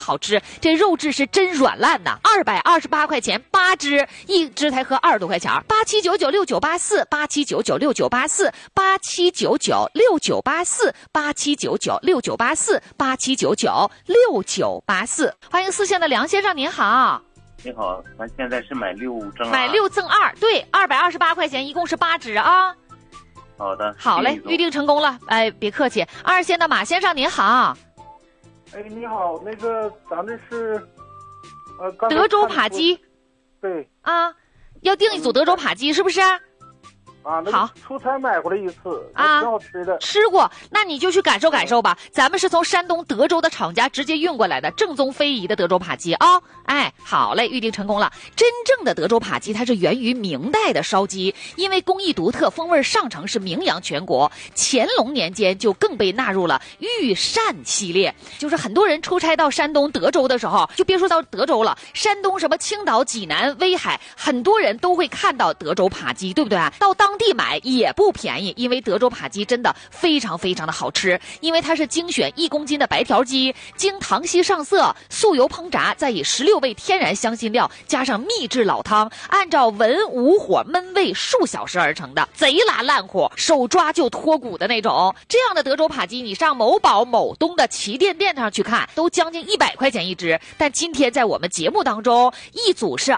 好吃，这肉质是真软烂呐！228块钱8只，一只才合20多块钱。87996984，87996984，87996984，87996984，欢迎四线的梁先生，您好。 你好，咱现在是买6赠2， 买6赠2，对，228块钱，一共是8只啊。 好的， 好嘞，预定成功了。哎，别客气。2线的马先生您好。 哎，你好，那个咱这是， 德州扒鸡。 对。 啊，要订一组德州扒鸡是不是？ 啊，那好， 出差买过来一次， 啊， 挺好吃的。 吃过，那你就去感受感受吧。咱们是从山东德州的厂家直接运过来的正宗非遗的德州扒鸡啊。哎，好嘞，预定成功了。真正的德州扒鸡它是源于明代的烧鸡，因为工艺独特，风味上乘，是名扬全国。乾隆年间就更被纳入了御膳系列，就是很多人出差到山东德州的时候，就别说到德州了，山东什么青岛、济南、威海，很多人都会看到德州扒鸡，对不对？到当地买也不便宜，因为德州扒鸡真的非常非常的好吃，因为它是精选1公斤的白条鸡，经糖稀上色，素油烹炸，再以16味天然香辛料加上秘制老汤，按照文武火焖煨数小时而成的，贼拉烂乎，手抓就脱骨的那种。这样的德州扒鸡，你上某宝、某东的旗舰店上去看，都将近100块钱一只。但今天在我们节目当中，一组是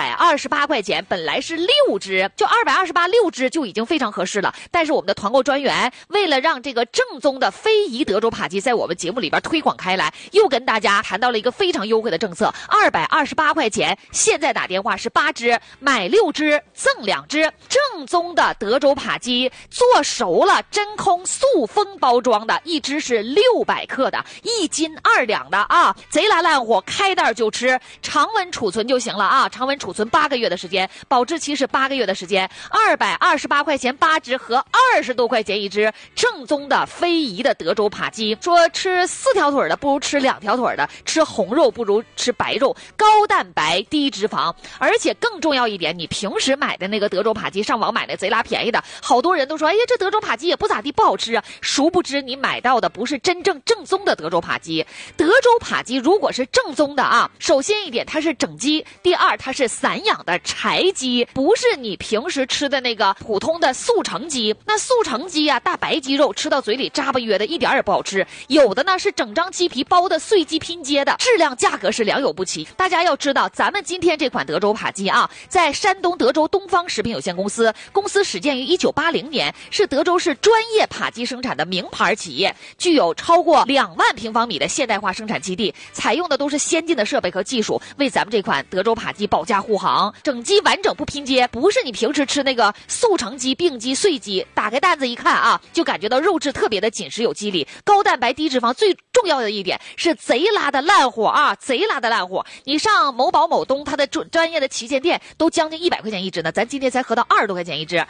228块钱，本来是6只，就228，6只就已经非常合适了。但是我们的团购专员为了让这个正宗的非遗德州扒鸡在我们节目里边推广开来，又跟大家谈到了一个非常优惠的政策，228块钱，现在打电话是8只，买6只赠2只，正宗的德州扒鸡，做熟了真空塑封包装的，一只是600克的，1斤2两的啊，贼拉烂乎，开袋就吃，常温储存就行了啊，常温储存8个月的时间，保质期是8个月的时间。228块钱8只和20多块钱一只，正宗的非遗的德州扒鸡。说吃4条腿的不如吃2条腿的，吃红肉不如吃白肉，高蛋白低脂肪，而且更重要一点，你平时买的那个德州扒鸡，上网买的贼拉便宜的，好多人都说，哎呀，这德州扒鸡也不咋地，不好吃啊。殊不知你买到的不是真正正宗的德州扒鸡。德州扒鸡如果是正宗的啊，首先一点它是整鸡，第二它是散养的柴鸡，不是你平时吃的那个普通的速成鸡。那速成鸡啊，大白鸡肉吃到嘴里扎巴约的，一点也不好吃。有的呢是整张鸡皮包的碎鸡拼接的，质量价格是良莠不齐。大家要知道，咱们今天这款德州扒鸡啊，在山东德州东方食品有限公司，公司始建于1980年，是德州市专业扒鸡生产的名牌企业，具有超过2万平方米的现代化生产基地，采用的都是先进的设备和技术，为咱们这款德州扒鸡保驾护航。整鸡完整不拼接，不是你平时吃那个速成鸡、并鸡、碎鸡，打开担子一看啊，就感觉到肉质特别的紧实有肌理，高蛋白低脂肪，最重要的一点是贼拉的烂乎啊，贼拉的烂乎。你上某宝、某东，它的专业的旗舰店都将近100块钱一只呢，咱今天才合到20多块钱一只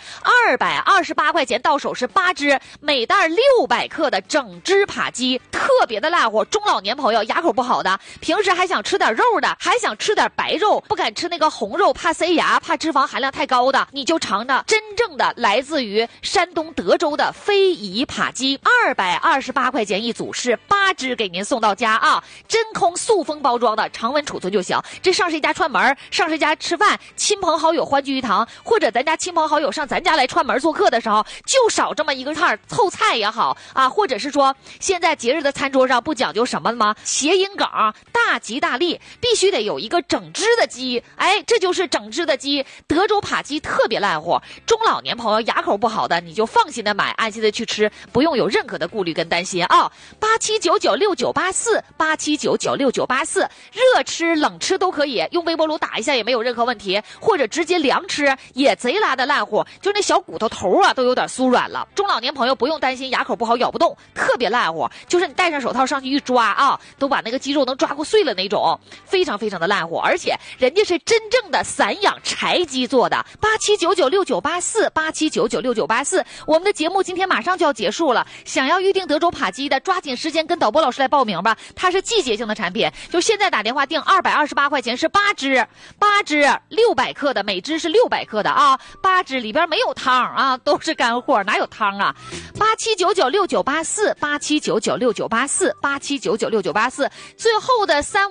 ，228块钱到手是8只，每袋600克的整只扒鸡，特别的烂乎。中老年朋友牙口不好的，平时还想吃点肉的，还想吃点白肉，不敢吃那个红肉，怕塞牙，怕脂肪含量太高的，你就尝尝真正的来自于山东德州的非遗扒鸡，228块钱一组，是8只给您送到家啊，真空塑封包装的，常温储存就行。这上谁家串门，上谁家吃饭，亲朋好友欢聚一堂，或者咱家亲朋好友上咱家来串门做客的时候，就少这么一个菜，凑菜也好啊，或者是说现在节日的餐桌上不讲究什么吗？谐音梗，大吉大利，必须得有一个整只的鸡，哎，这就是整只的鸡。德州扒鸡特别烂乎，中老年朋友牙口不好的，你就放心的买，安心的去吃，不用有任何的顾虑跟担心啊。87996984，87996984，热吃冷吃都可以，用微波炉打一下也没有任何问题，或者直接凉吃也贼拉的烂乎，就那小骨头头啊都有点酥软了。中老年朋友不用担心牙口不好咬不动，特别烂乎，就是你戴上手套上去一抓啊，都把那个鸡肉能抓过碎了那种，非常非常的烂乎，而且人家是真正的散养柴鸡做的。87996984，87996984。我们的节目今天马上就要结束了，想要预定德州扒鸡的，抓紧时间跟导播波老师来报名吧，它是季节性的产品，就现在打电话订228块钱是8支600克的，每支是600克的啊，8支里边没有汤啊，都是干货，哪有汤啊？87996984，87996984，87996984，最后的3。